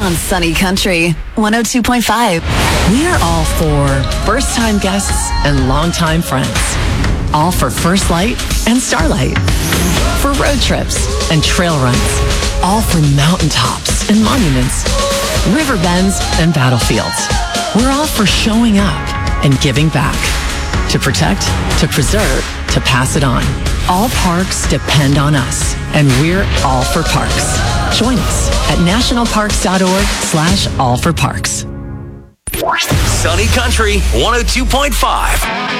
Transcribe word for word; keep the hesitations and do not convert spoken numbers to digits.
On Sunny Country, one oh two point five. We are all for first-time guests and longtime friends. All for First Light and Starlight. For road trips and trail runs. All for mountaintops and monuments. River bends and battlefields. We're all for showing up and giving back. To protect, to preserve, to pass it on. All parks depend on us, and we're all for parks. Join us at nationalparks.org slash all for parks. Sunny Country one oh two point five.